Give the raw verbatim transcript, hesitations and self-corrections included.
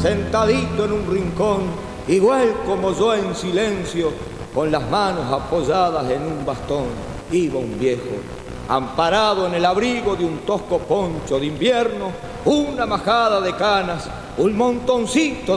sentadito en un rincón, igual como yo en silencio, con las manos apoyadas en un bastón, iba un viejo, amparado en el abrigo de un tosco poncho de invierno, una majada de canas, un montoncito